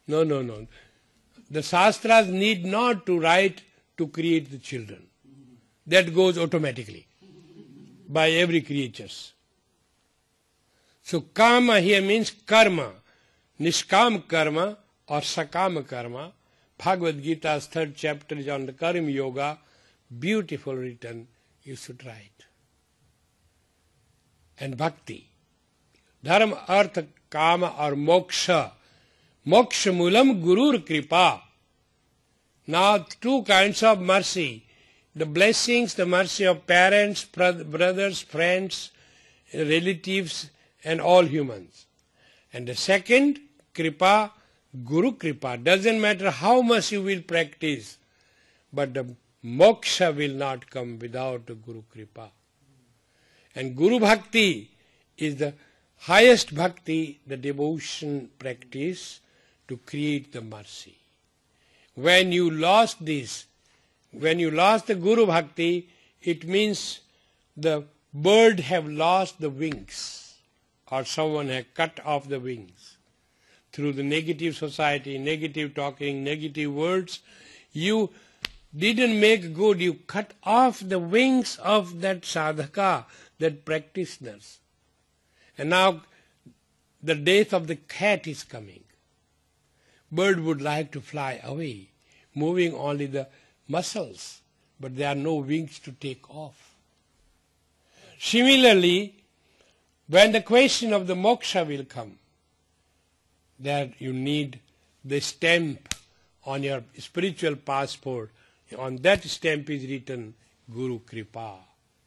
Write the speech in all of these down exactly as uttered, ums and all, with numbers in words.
No, no, no. The Shastras need not to write to create the children. That goes automatically by every creature. So kama here means karma. Nishkam karma or sakama karma. Bhagavad Gita's third chapter is on the karma yoga. Beautiful written. You should write. And bhakti. Dharma, artha, kama or moksha. Moksha mulam gurur kripa. Now two kinds of mercy. The blessings, the mercy of parents, brothers, friends, relatives and all humans. And the second, kripa, guru kripa. Doesn't matter how much you will practice, but the moksha will not come without the guru kripa. And guru bhakti is the highest bhakti, the devotion practice to create the mercy. When you lost this, when you lost the guru bhakti, it means the bird have lost the wings, or someone has cut off the wings. Through the negative society, negative talking, negative words, you didn't make good, you cut off the wings of that sadhaka, that practitioners. And now the death of the cat is coming. Bird would like to fly away, moving only the muscles, but there are no wings to take off. Similarly, when the question of the moksha will come, that you need the stamp on your spiritual passport. On that stamp is written Guru Kripa.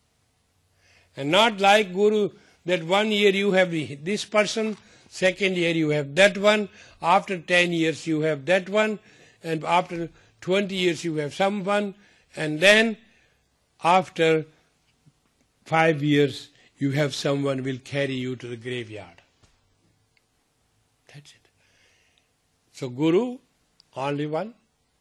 And not like Guru, that one year you have this person, second year you have that one, after ten years you have that one, and after twenty years you have someone, and then after five years you have someone will carry you to the graveyard. That's it. So Guru, only one.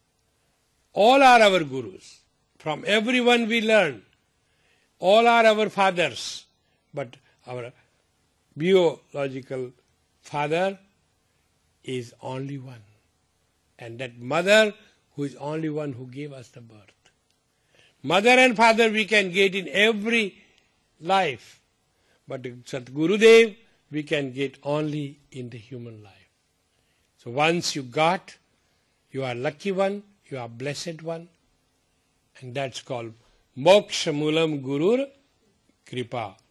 All are our Gurus. From everyone we learn. All are our fathers. But our biological father is only one. And that mother who is only one who gave us the birth. Mother and father we can get in every life. But Satgurudev we can get only in the human life. So once you got, you are lucky one, you are blessed one. And that's called Moksha Mulam Gurur Kripa.